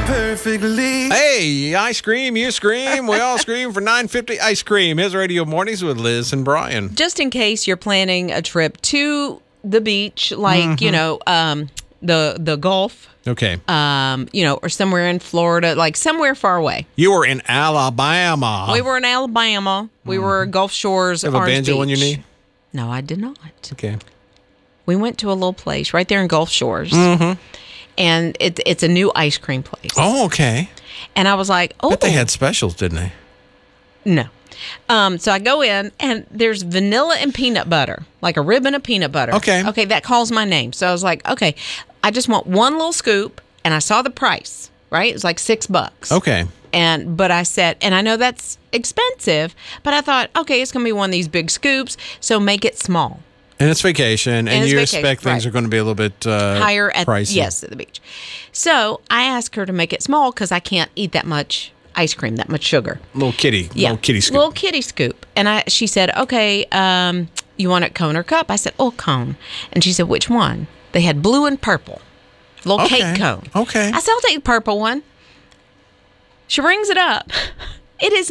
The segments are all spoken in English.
perfectly. Hey, I scream, you scream, we all scream for $9.50 ice cream. His Radio Mornings with Liz and Brian. Just in case you're planning a trip to the beach, like, the Gulf. Okay. Or somewhere in Florida, like somewhere far away. You were in Alabama. We were in Alabama. We were Gulf Shores, You have a Orange banjo Beach. on your knee? No, I did not. Okay. We went to a little place right there in Gulf Shores. Mm-hmm. And it's a new ice cream place. Oh, okay. And I was like, oh. But they had specials, didn't they? No. So I go in, and there's vanilla and peanut butter, like a ribbon of peanut butter. Okay. Okay, that calls my name. So I was like, okay, I just want one little scoop, and I saw the price, right? It was like $6. Okay. But I said, and I know that's expensive, but I thought, okay, it's going to be one of these big scoops, so make it small. And it's vacation, and it's you vacation, expect things right. are going to be a little bit higher at pricey. at the beach. So I asked her to make it small because I can't eat that much ice cream, that much sugar. Little kitty scoop. Little kitty scoop. And she said, okay, you want it cone or cup? I said, oh, cone. And she said, which one? They had blue and purple. Little cake cone. Okay. I said, I'll take the purple one. She rings it up. It is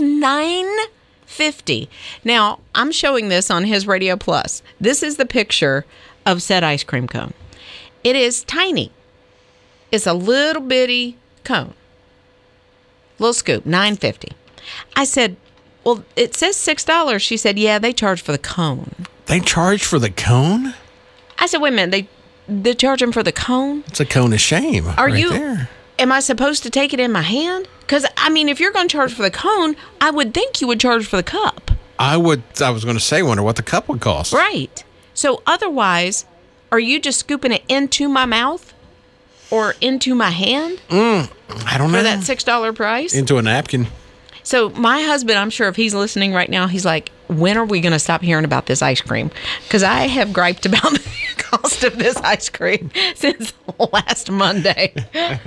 $9.50. Now, I'm showing this on His Radio Plus. This is the picture of said ice cream cone. It is tiny. It's a little bitty cone. Little scoop, $9.50. I said, well, it says $6. She said, yeah, they charge for the cone. They charge for the cone? I said, wait a minute, they charge them for the cone? It's a cone of shame. Are right you? There. Am I supposed to take it in my hand? Because, I mean, if you're going to charge for the cone, I would think you would charge for the cup. I was going to say, wonder what the cup would cost. Right. So otherwise, are you just scooping it into my mouth or into my hand? I don't know. For that $6 price? Into a napkin. So my husband, I'm sure if he's listening right now, he's like, when are we going to stop hearing about this ice cream? Because I have griped about the cost of this ice cream since last Monday. Like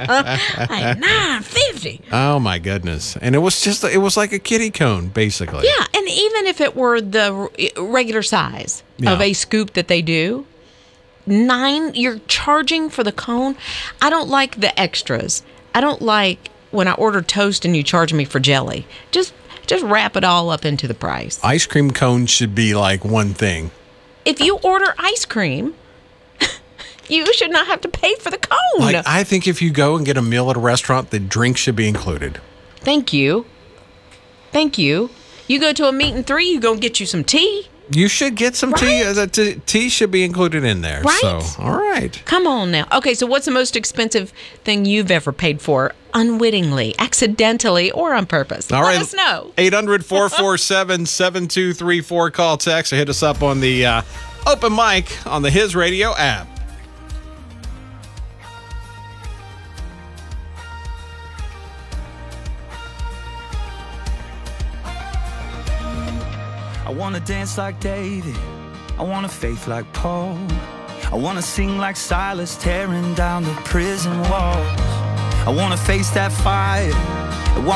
$9.50. Oh my goodness! And it was like a kitty cone, basically. Yeah, and even if it were the regular size of a scoop that they do, you're charging for the cone. I don't like the extras. I don't like when I order toast and you charge me for jelly. Just wrap it all up into the price. Ice cream cones should be like one thing. If you order ice cream, you should not have to pay for the cone. Like, I think if you go and get a meal at a restaurant, the drink should be included. Thank you. You go to a meat and three, you go get you some tea. You should get some tea. The tea should be included in there. Right? So, all right. Come on now. Okay, so what's the most expensive thing you've ever paid for? Unwittingly, accidentally, or on purpose? All Let right. us know. 800-447-7234. Call, text, or hit us up on the open mic on the His Radio app. I wanna dance like David, I wanna faith like Paul, I wanna sing like Silas, tearing down the prison walls. I wanna face that fire